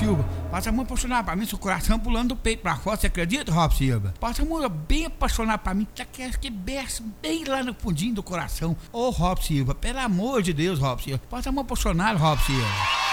Silva, passa a mão apaixonada pra mim, seu coração pulando do peito pra fora, você acredita, Robson Silva? Passa a mão bem apaixonada pra mim, que berça bem lá no fundinho do coração. Ô, Robson Silva, pelo amor de Deus, Robson Silva, passa a mão apaixonada, Robson Silva.